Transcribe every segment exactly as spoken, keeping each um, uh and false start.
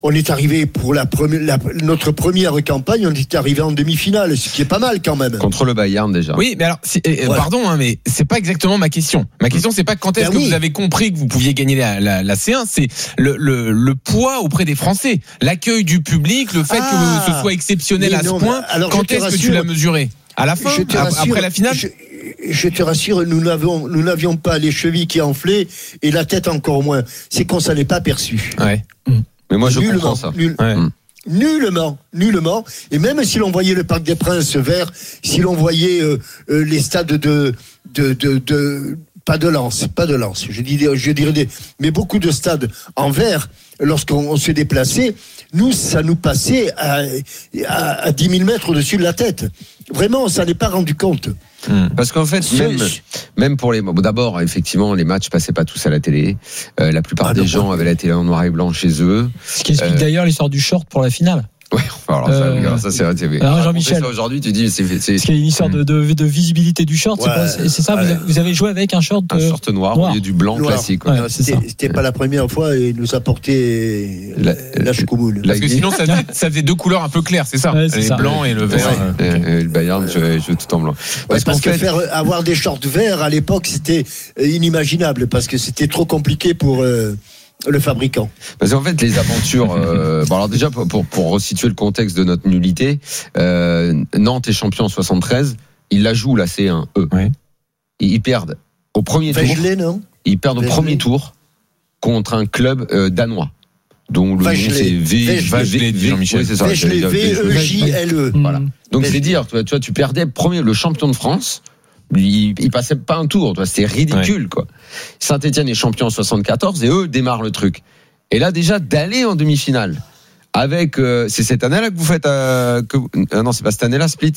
On est arrivé pour la première, la, notre première campagne, on est arrivé en demi-finale, ce qui est pas mal quand même. Contre le Bayern déjà. Oui, mais alors, c'est, euh, voilà. pardon, hein, mais c'est pas exactement ma question. Ma question, c'est pas quand est-ce ben que oui. vous avez compris que vous pouviez gagner la, la, la C un, c'est le, le, le poids auprès des Français, l'accueil du public, le fait ah, que ce soit exceptionnel à non, ce point. Alors, quand est-ce rassure, que tu l'as mesuré ? À la fin, rassure, après la finale. Je... Je te rassure, nous n'avions, nous n'avions pas les chevilles qui enflaient et la tête encore moins. C'est qu'on s'en est pas perçu. Ouais. Mais moi, je nullement, comprends ça. Nul, ouais. Nullement, nullement. Et même si l'on voyait le Parc des Princes vert, si l'on voyait euh, euh, les stades de, de, de, de, de pas de Lens, pas de Lens. Je dirais, je dirais des, mais beaucoup de stades en vert. Lorsqu'on on se déplaçait, nous, ça nous passait à, à, à dix mille mètres au-dessus de la tête. Vraiment, on s'en est pas rendu compte. Mmh. Parce qu'en fait, même, même pour les, bon, d'abord, effectivement, les matchs passaient pas tous à la télé. Euh, la plupart ah, des gens avaient la télé en noir et blanc chez eux. Ce qui explique euh, d'ailleurs l'histoire du short pour la finale. Ouais, enfin, alors ça, euh, ça c'est vrai. Alors Jean-Michel, aujourd'hui, tu dis, c'est, c'est. Parce qu'il y a une histoire de, de, de visibilité du short. Ouais, c'est, pas, c'est, c'est ça. Ouais. Vous avez joué avec un short. Un short noir, noir. Au lieu du blanc noir. Classique. Ouais, c'était, c'était pas la première fois et il nous a porté la, la choucoumoule. Parce que sinon, ça faisait, ça faisait deux couleurs un peu claires, c'est ça. Ouais, c'est le ça. Blanc et le vert. Ouais. Euh, et, et le Bayern, je joue tout en blanc. Parce, parce que fait... faire avoir des shorts verts à l'époque, c'était inimaginable parce que c'était trop compliqué pour. Euh, le fabricant. Parce qu'en fait, les aventures. Euh, bon, alors déjà pour, pour pour resituer le contexte de notre nullité, euh, Nantes est champion en soixante-treize. Ils la jouent la C un eux. Oui. Ils, ils perdent au premier tour. Vagelé, non Ils perdent au premier tour contre un club euh, danois. Dont le Vagelé. nom c'est V. Vagelé, Jean-Michel. V E J L E. Voilà. Donc c'est dire, tu vois, tu vois, tu perdais premier le champion de France. Il, il passait pas un tour, toi, c'était ridicule, ouais. quoi. Saint-Etienne est champion en soixante-quatorze et eux démarrent le truc. Et là, déjà, d'aller en demi-finale avec, euh, c'est cette année-là que vous faites, euh, que, euh, non, c'est pas cette année-là, Split.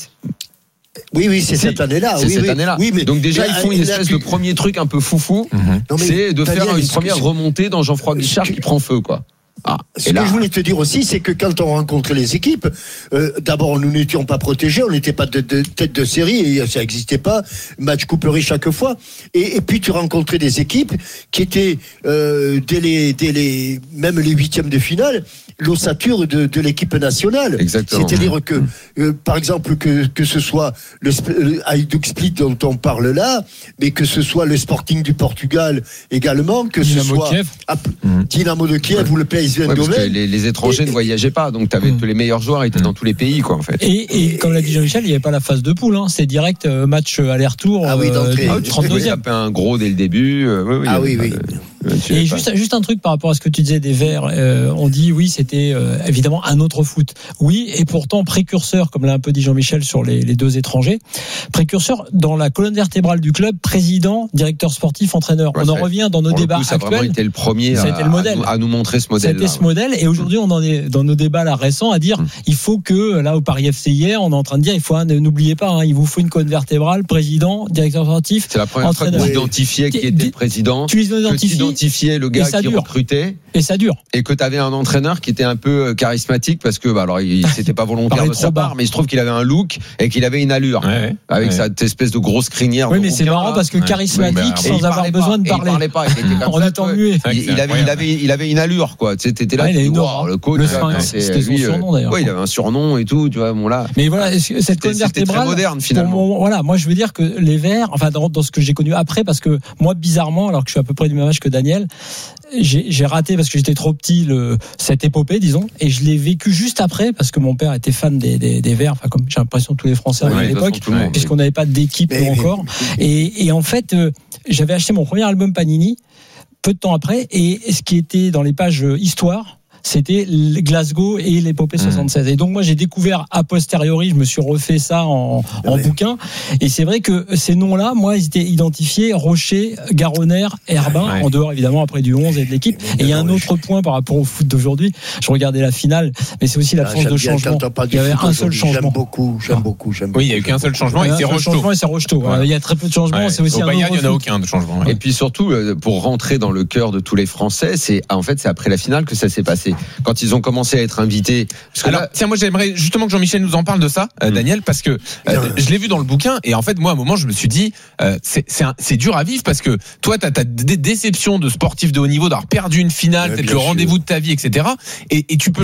Oui, oui, c'est si, cette année-là. C'est oui, cette oui. année-là. Oui, mais, donc déjà, mais, ils font une espèce de premier truc un peu foufou, mm-hmm. non, c'est de faire une première remontée dans Jean-François Guichard qui prend feu, quoi. Ah, Ce là, que je voulais te dire aussi, c'est que quand on rencontrait les équipes, euh, d'abord nous n'étions pas protégés, on n'était pas de, de tête de série, et ça n'existait pas, match couperé chaque fois. Et, et puis tu rencontrais des équipes qui étaient euh, dès les, dès les, même les huitièmes de finale, l'ossature de, de l'équipe nationale. Exactement. C'est-à-dire que, euh, par exemple, que que ce soit le, le Hajduk Split dont on parle là, mais que ce soit le Sporting du Portugal également, que Dynamo ce soit Kiev. Ah, Dynamo de Kiev ouais. ou le P S V ouais, parce que les, les étrangers et, ne voyageaient pas, donc t'avais mmh. tous les meilleurs joueurs étaient mmh. dans tous les pays, quoi, en fait. Et, et comme l'a dit Jean-Michel, il n'y avait pas la phase de poule, hein. C'est direct euh, match aller-retour. Ah oui, d'entrée. Euh, trente-deuxième. Il y a un gros dès le début. Euh, oui, oui, ah oui, oui. De... Et juste, juste un truc par rapport à ce que tu disais des Verts, euh, on dit oui, c'était euh, évidemment un autre foot. Oui, et pourtant précurseur, comme l'a un peu dit Jean-Michel sur les, les deux étrangers, précurseur dans la colonne vertébrale du club, président, directeur sportif, entraîneur. Ouais, on en revient dans nos débats coup, ça actuels. Ça a vraiment été le premier à, ça a été le modèle. À, nous, à nous montrer ce modèle. C'était ce modèle, et aujourd'hui on en est dans nos débats là récents à dire, mmh. il faut que là au Paris F C hier, on est en train de dire, il faut hein, n'oubliez pas, hein, il vous faut une colonne vertébrale, président, directeur sportif, c'est la première entraîneur. fois que vous identifiez qui était le président, tu identifiais le gars qui dure. recrutait. Et ça dure. Et que tu avais un entraîneur qui était un peu charismatique parce que, bah, alors, il c'était pas volontaire de sa part, mais il se trouve qu'il avait un look et qu'il avait une allure. Ouais, avec ouais. cette espèce de grosse crinière. Oui, mais c'est marrant parce que charismatique ouais. sans avoir besoin de parler. Il parlait pas. Il était comme en ça, étant muet. Il, il avait, il avait, il avait une allure, quoi. Tu sais, t'étais là. Ah, il a une wow, le coach. Le Sphinx, c'était son surnom d'ailleurs. Oui, il avait un surnom et tout, tu vois, bon là. Mais voilà, cette colonne vertébrale. C'était très moderne finalement. Voilà, moi je veux dire que les Verts, enfin, dans, dans ce que j'ai connu après, parce que moi, bizarrement, alors que je suis à peu près du même âge que Daniel, j'ai, j'ai raté parce que j'étais trop petit le, cette épopée, disons, et je l'ai vécu juste après parce que mon père était fan des, des, des Verts, enfin, comme j'ai l'impression tous les Français ouais, à l'époque, façon, puisqu'on n'avait pas d'équipe mais, encore. Mais, et, et en fait, euh, j'avais acheté mon premier album Panini peu de temps après, et ce qui était dans les pages histoire, c'était Glasgow et l'épopée soixante-seize. Et donc moi j'ai découvert a posteriori, je me suis refait ça en, en ouais. bouquin. Et c'est vrai que ces noms-là, moi, ils étaient identifiés Rocher, Garonner, Herbin, ouais. en dehors évidemment après du onze et de l'équipe. Et il y a un autre point par rapport au foot d'aujourd'hui. Je regardais la finale, mais c'est aussi l'absence ah, de changement. Il y avait un seul changement. J'aime beaucoup, j'aime beaucoup, j'aime beaucoup. Oui, il y a eu qu'un seul changement et c'est Rocheteau. Et c'est Rocheteau. Il y a très peu de changements. Ouais. C'est aussi au un Bayern, il n'y en a foot. aucun de changement. Et puis surtout, pour rentrer dans le cœur de tous les Français, c'est en fait c'est après la finale que ça s'est passé. quand ils ont commencé à être invités. Parce que Alors, là, tiens, moi j'aimerais justement que Jean-Michel nous en parle de ça, euh, Daniel, parce que euh, je l'ai vu dans le bouquin et en fait moi à un moment je me suis dit euh, c'est c'est, un, c'est dur à vivre parce que toi t'as ta dé- déception de sportif de haut niveau d'avoir perdu une finale, Ouais, peut-être bien le sûr. rendez-vous de ta vie, et cetera. Et, et tu peux